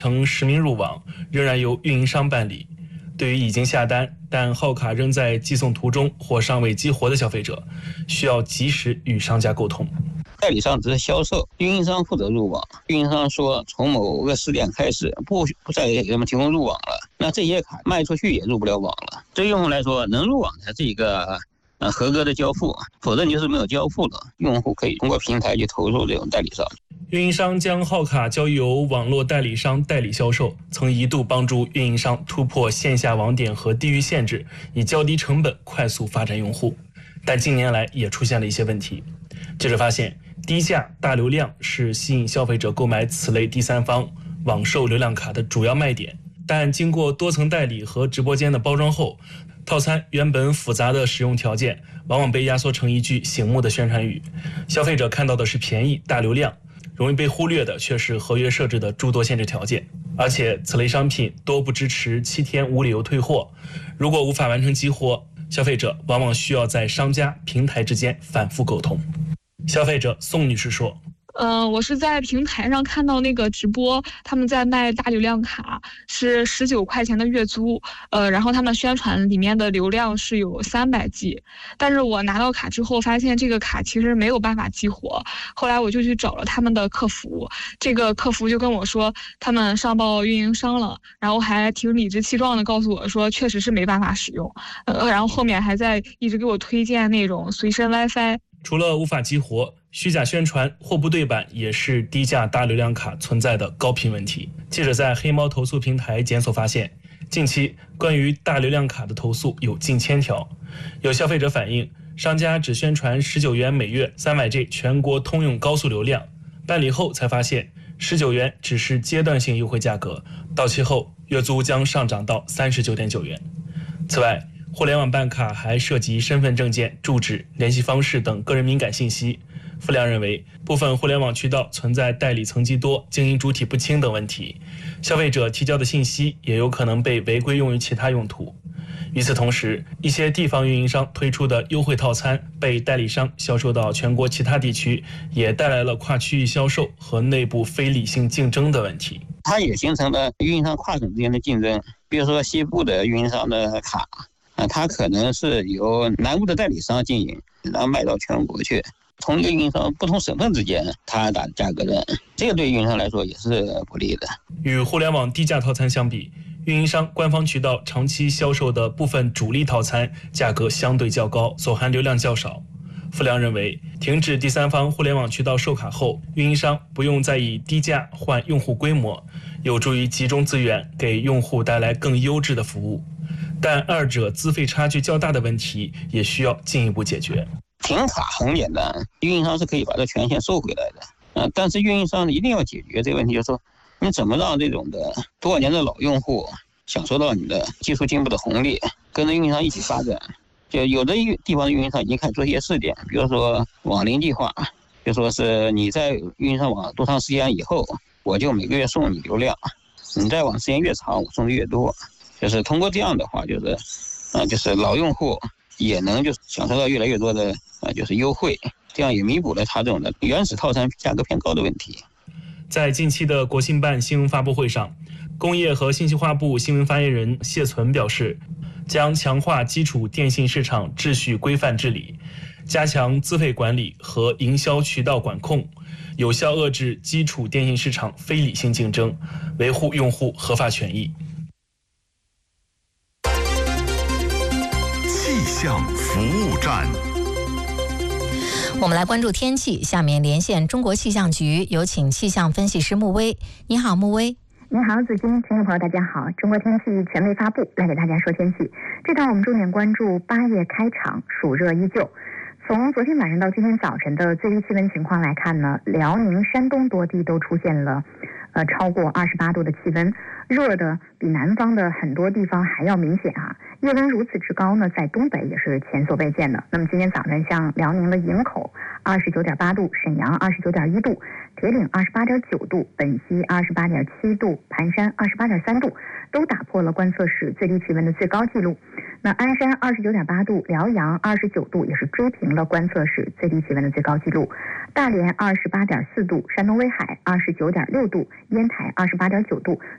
呈实名入网，仍然由运营商办理。对于已经下单但号卡仍在寄送途中或尚未激活的消费者，需要及时与商家沟通。 代理商只是销售，运营商负责入网。运营商说从某个时点开始不再给他们提供入网了，那这些卡卖出去也入不了网了。对用户来说，能入网才是一个合格的交付，否则你就是没有交付的。用户可以通过平台去投诉这种代理商。 运营商将号卡交由网络代理商代理销售，曾一度帮助运营商突破线下网点和地域限制，以较低成本快速发展用户。但近年来也出现了一些问题。记者发现，低价大流量是吸引消费者购买此类第三方网售流量卡的主要卖点，但经过多层代理和直播间的包装后，套餐原本复杂的使用条件往往被压缩成一句醒目的宣传语，消费者看到的是便宜大流量，容易被忽略的却是合约设置的诸多限制条件。而且此类商品多不支持7天无理由退货，如果无法完成激活，消费者往往需要在商家平台之间反复沟通。消费者宋女士说， 我是在平台上看到那个直播，他们在卖大流量卡，是19块钱的月租，然后他们宣传里面的流量是有300G，但是我拿到卡之后发现这个卡其实没有办法激活，后来我就去找了他们的客服，这个客服就跟我说他们上报运营商了，然后还挺理直气壮的告诉我说确实是没办法使用，然后后面还在一直给我推荐那种随身 WiFi。 除了无法激活，虚假宣传、货不对版也是低价大流量卡存在的高频问题。记者在黑猫投诉平台检索发现，近期关于大流量卡的投诉有近1000条。有消费者反映，商家只宣传19元每月300G 全国通用高速流量，办理后才发现19元只是阶段性优惠价格，到期后月租将上涨到39.9元。此外，互联网办卡还涉及身份证件、住址、联系方式等个人敏感信息。傅亮认为，部分互联网渠道存在代理层级多、经营主体不清等问题，消费者提交的信息也有可能被违规用于其他用途。与此同时，一些地方运营商推出的优惠套餐被代理商销售到全国其他地区，也带来了跨区域销售和内部非理性竞争的问题。 它也形成了运营商跨省之间的竞争，比如说西部的运营商的卡，它可能是由南部的代理商经营，然后卖到全国去。同一个运营商不同省份之间，它打价格战，这个对运营商来说也是不利的。 与互联网低价套餐相比，运营商官方渠道长期销售的部分主力套餐价格相对较高，所含流量较少。傅亮认为，停止第三方互联网渠道售卡后，运营商不用再以低价换用户规模，有助于集中资源，给用户带来更优质的服务。但二者资费差距较大的问题也需要进一步解决。 停卡很简单，运营商是可以把这权限收回来的，但是运营商一定要解决这个问题，就是说你怎么让这种的多年的老用户享受到你的技术进步的红利，跟着运营商一起发展。就有的地方的运营商已经开始做一些试点，比如说网龄计划，就说是你在运营商网多长时间以后，我就每个月送你流量，你在网时间越长，我送的越多。就是通过这样的话，就是老用户也能就享受到越来越多的就是优惠，这样也弥补了他这种的原始套餐价格偏高的问题。 在近期的国信办新闻发布会上，工业和信息化部新闻发言人谢存表示，将强化基础电信市场秩序规范治理，加强资费管理和营销渠道管控，有效遏制基础电信市场非理性竞争，维护用户合法权益。 气象服务站， 我们来关注天气。下面连线中国气象局，有请气象分析师穆威。你好，穆威。 你好，子金，听众朋友大家好。中国天气权威发布，来给大家说天气。这段我们重点关注8月开场，暑热依旧。从昨天晚上到今天早晨的最低气温情况来看呢，辽宁、山东多地都出现了超过28度的气温，热的比南方的很多地方还要明显啊。夜温如此之高呢，在东北也是前所未见的。那么今天早晨，像辽宁的营口29.8度，沈阳29.1度，铁岭28.9度，本溪28.7度，盘山28.3度，都打破了观测史最低气温的最高纪录。那鞍山29.8度，辽阳29度，也是追平了观测史最低气温的最高纪录。大连28.4度，山东威海29.6度，烟台28.9度，